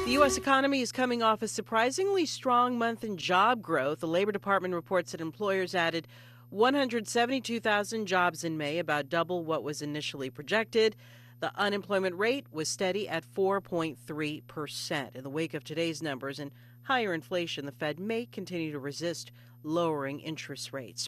The U.S. economy is coming off a surprisingly strong month in job growth. The Labor Department reports that employers added 172,000 jobs in May, about double what was initially projected. The unemployment rate was steady at 4.3%. In the wake of today's numbers and higher inflation, the Fed may continue to resist lowering interest rates.